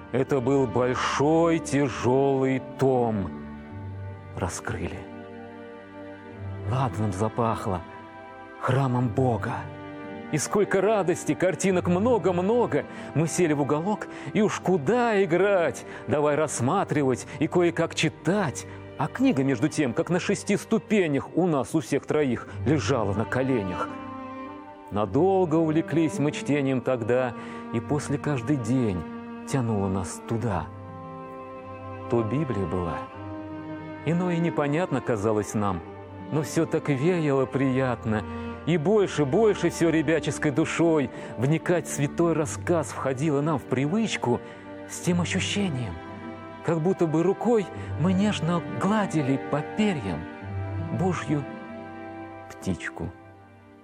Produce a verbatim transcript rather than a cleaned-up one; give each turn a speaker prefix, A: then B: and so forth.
A: Это был большой тяжелый том. Раскрыли. Ладаном запахло, храмом Бога. И сколько радости, картинок много-много. Мы сели в уголок, и уж куда играть? Давай рассматривать и кое-как читать. А книга, между тем, как на шести ступенях у нас, у всех троих, лежала на коленях. Надолго увлеклись мы чтением тогда, и после каждый день тянуло нас туда. То Библия была. Иное и непонятно казалось нам, но все так веяло приятно. И больше, больше все ребяческой душой вникать в святой рассказ входило нам в привычку с тем ощущением, как будто бы рукой мы нежно гладили по перьям Божью птичку.